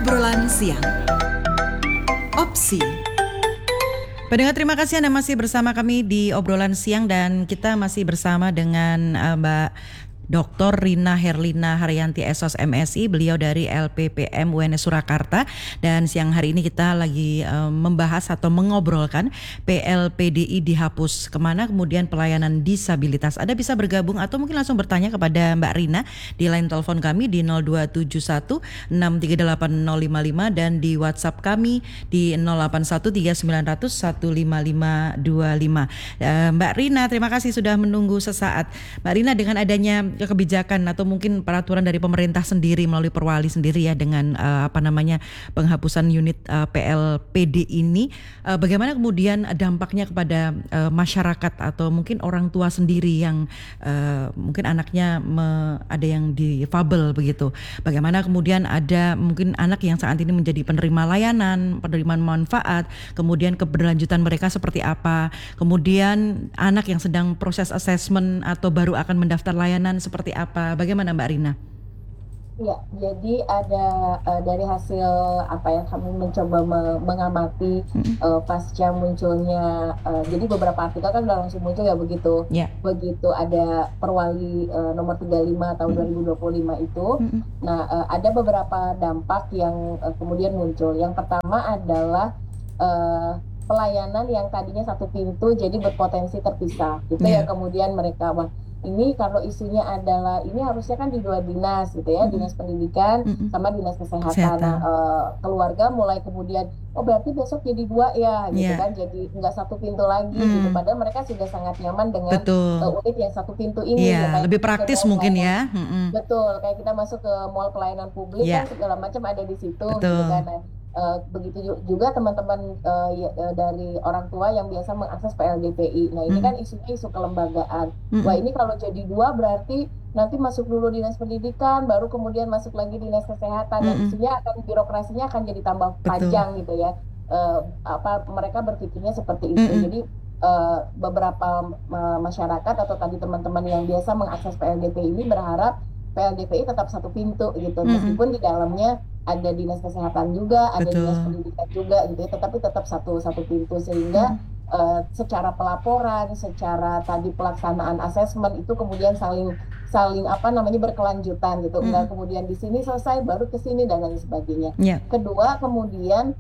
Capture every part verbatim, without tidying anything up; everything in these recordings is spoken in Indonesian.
Obrolan siang. Opsi. Pendengar, terima kasih Anda masih bersama kami di Obrolan Siang, dan kita masih bersama dengan uh, Mbak Doktor Rina Herlina Haryanti S O S M Si, beliau dari L P P M U N S Surakarta, dan siang hari ini kita lagi um, membahas atau mengobrolkan P L P D I dihapus, kemana kemudian pelayanan disabilitas. Anda bisa bergabung atau mungkin langsung bertanya kepada Mbak Rina di line telepon kami di nol dua tujuh satu enam tiga delapan nol lima lima dan di WhatsApp kami di nol delapan satu tiga sembilan nol nol satu lima lima dua lima. uh, Mbak Rina, terima kasih sudah menunggu sesaat. Mbak Rina, dengan adanya kebijakan atau mungkin peraturan dari pemerintah sendiri melalui Perwali sendiri ya, dengan uh, apa namanya penghapusan unit uh, P L P D ini, uh, bagaimana kemudian dampaknya kepada uh, masyarakat atau mungkin orang tua sendiri yang uh, mungkin anaknya me, ada yang difabel begitu. Bagaimana kemudian ada mungkin anak yang saat ini menjadi penerima layanan, penerima manfaat, kemudian keberlanjutan mereka seperti apa, kemudian anak yang sedang proses assessment atau baru akan mendaftar layanan seperti apa? Bagaimana Mbak Rina? Ya, jadi ada uh, dari hasil apa yang kami mencoba me- mengamati hmm. uh, pasca munculnya, uh, jadi beberapa artikel kan udah langsung muncul ya begitu, yeah. begitu ada Perwali uh, nomor tiga puluh lima tahun hmm. dua ribu dua puluh lima itu. Hmm. Nah, uh, ada beberapa dampak yang uh, kemudian muncul. Yang pertama adalah uh, pelayanan yang tadinya satu pintu jadi berpotensi terpisah. Itu yeah. yang kemudian mereka wah, ini kalau isunya adalah ini harusnya kan di dua dinas gitu ya, mm-hmm. dinas pendidikan mm-hmm. sama dinas kesehatan. kesehatan. Nah, uh, keluarga mulai kemudian oh berarti besok jadi dua ya gitu yeah. kan, jadi nggak satu pintu lagi mm. gitu. Padahal mereka sudah sangat nyaman dengan uh, unit yang satu pintu ini. Yeah, ya, lebih praktis mungkin ya. Mm-hmm. Betul, kayak kita masuk ke mall pelayanan publik yeah. kan segala macam ada di situ. Betul. Gitu kan. Nah, Uh, begitu juga teman-teman uh, ya, uh, dari orang tua yang biasa mengakses P L D P I. Nah ini mm. kan isunya isu kelembagaan. Mm. Wah ini kalau jadi dua berarti nanti masuk dulu dinas pendidikan, baru kemudian masuk lagi dinas kesehatan. Mm. Dan isunya akan birokrasinya akan jadi tambah Betul. panjang gitu ya. Uh, apa mereka berpikirnya seperti itu. Mm. Jadi uh, beberapa uh, masyarakat atau tadi teman-teman yang biasa mengakses P L D P I ini berharap P L D P I tetap satu pintu gitu, mm-hmm. meskipun di dalamnya ada dinas kesehatan juga, ada Betul. dinas pendidikan juga gitu ya, tetapi tetap satu satu pintu sehingga mm-hmm. uh, secara pelaporan, secara tadi pelaksanaan asesmen itu kemudian saling saling apa namanya berkelanjutan gitu, enggak mm-hmm. kemudian di sini selesai baru ke sini dan lain sebagainya. Yeah. Kedua kemudian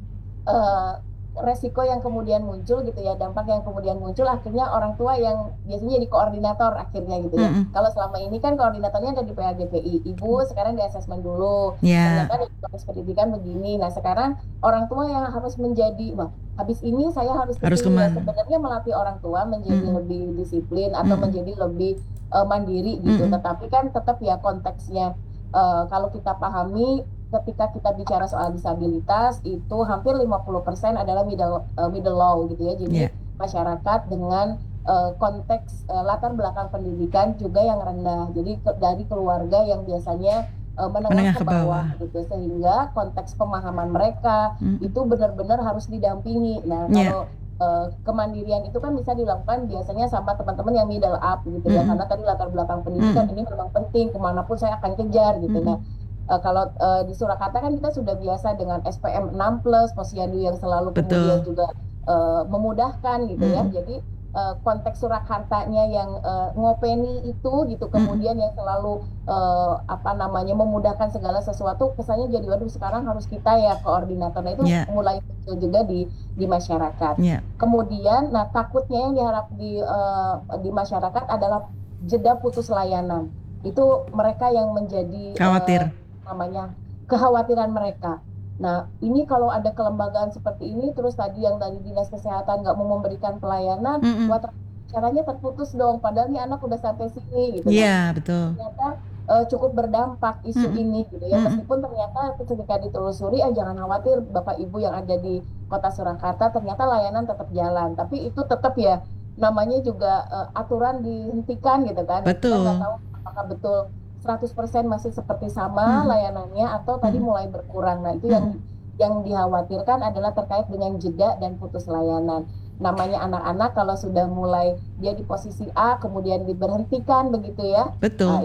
uh, resiko yang kemudian muncul gitu ya, dampak yang kemudian muncul akhirnya orang tua yang biasanya jadi koordinator akhirnya gitu ya. Mm-hmm. Kalau selama ini kan koordinatornya ada di P L D P I, ibu sekarang di asesmen dulu, yeah. ternyata di proses pendidikan begini. Nah sekarang orang tua yang harus menjadi, wah habis ini saya harus, harus ya, sebenarnya melatih orang tua menjadi mm-hmm. lebih disiplin atau mm-hmm. menjadi lebih uh, mandiri gitu. Mm-hmm. Tetapi kan tetap ya konteksnya uh, kalau kita pahami, ketika kita bicara soal disabilitas itu hampir lima puluh persen adalah middle uh, middle low gitu ya. Jadi yeah. masyarakat dengan uh, konteks uh, latar belakang pendidikan juga yang rendah. Jadi ke, dari keluarga yang biasanya uh, menengah, menengah ke bawah gitu, sehingga konteks pemahaman mereka hmm. itu benar-benar harus didampingi. Nah, yeah. kalau uh, kemandirian itu kan bisa dilakukan biasanya sama teman-teman yang middle up gitu hmm. ya. Karena tadi latar belakang pendidikan hmm. ini memang penting, kemanapun saya akan kejar gitu. Hmm. Nah, Uh, kalau uh, di Surakarta kan kita sudah biasa dengan S P M enam plus, Posyandu yang selalu Betul. kemudian juga uh, memudahkan gitu mm. ya. Jadi uh, konteks Surakartanya yang uh, ngopeni itu gitu, kemudian mm. yang selalu uh, apa namanya memudahkan segala sesuatu, kesannya jadi waduh sekarang harus kita ya koordinator. Nah itu yeah. mulai muncul juga di di masyarakat. Yeah. Kemudian, nah takutnya yang diharap di uh, di masyarakat adalah jeda putus layanan. Itu mereka yang menjadi khawatir. Uh, namanya kekhawatiran mereka. Nah ini kalau ada kelembagaan seperti ini terus tadi yang dari dinas kesehatan nggak mau memberikan pelayanan, mm-hmm. wah caranya terputus dong, padahal nih anak udah sampai sini gitu. Iya yeah, betul. Ternyata uh, cukup berdampak isu mm-hmm. ini gitu ya, mm-hmm. meskipun ternyata ketika ditelusuri, ah jangan khawatir Bapak Ibu yang ada di Kota Surakarta, ternyata layanan tetap jalan, tapi itu tetap ya namanya juga uh, aturan dihentikan gitu kan. Betul. Kita nggak tahu apakah betul seratus persen masih seperti sama hmm. layanannya atau tadi hmm. mulai berkurang. Nah itu hmm. yang yang dikhawatirkan adalah terkait dengan jeda dan putus layanan. Namanya anak-anak kalau sudah mulai dia di posisi A kemudian diberhentikan begitu ya. Betul. Nah,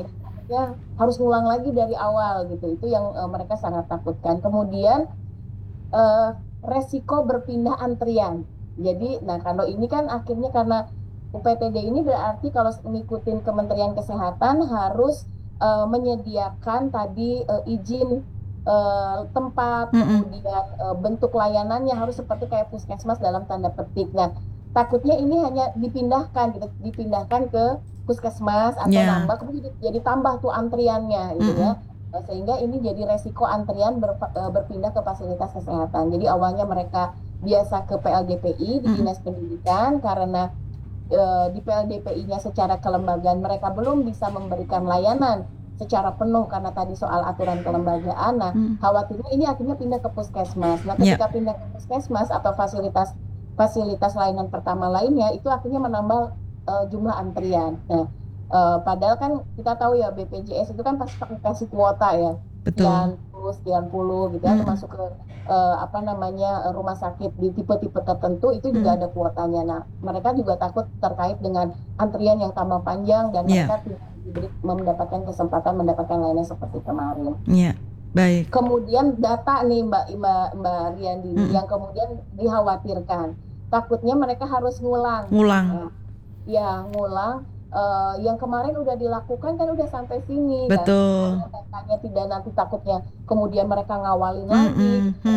ya harus ngulang lagi dari awal gitu. Itu yang uh, mereka sangat takutkan. Kemudian uh, resiko berpindah antrian. Jadi, nah kalau ini kan akhirnya karena U P T D ini berarti kalau ngikutin Kementerian Kesehatan harus uh, menyediakan tadi uh, izin uh, tempat, Mm-mm. kemudian uh, bentuk layanannya harus seperti kayak puskesmas dalam tanda petik. Nah, takutnya ini hanya dipindahkan gitu, dipindahkan ke puskesmas atau Ya. nambah, kemudian jadi tambah tuh antriannya gitu Mm-mm. ya. Uh, Sehingga ini jadi resiko antrian ber- uh, berpindah ke fasilitas kesehatan. Jadi awalnya mereka biasa ke P L D P I di Mm-mm. Dinas Pendidikan karena eh, di P L D P I-nya secara kelembagaan mereka belum bisa memberikan layanan secara penuh karena tadi soal aturan kelembagaan. Nah, Mm. khawatirnya ini akhirnya pindah ke puskesmas. Nah, Ya. ketika pindah ke puskesmas atau fasilitas fasilitas layanan pertama lainnya itu akhirnya menambah eh, jumlah antrian. Nah, eh, padahal kan kita tahu ya B P J S itu kan pasti kasih kuota ya. Betul. Sekian puluh, sekian puluh gitu ya, Mm-mm. termasuk ke eh, apa namanya rumah sakit di tipe-tipe tertentu itu juga Mm. ada kuotanya. Nah, mereka juga takut terkait dengan antrian yang tambah panjang dan Ya. mereka tidak diberi mendapatkan kesempatan mendapatkan layanan seperti kemarin. Ya. Baik. Kemudian data nih Mbak Mbak Mbak Riandini Mm-mm. yang kemudian dikhawatirkan, takutnya mereka harus ngulang. Ngulang. Nah, ya ngulang. Eh, yang kemarin udah dilakukan kan udah sampai sini kan. Betul. Kalau datanya tidak nanti takutnya kemudian mereka ngawalin lagi. Mm-mm.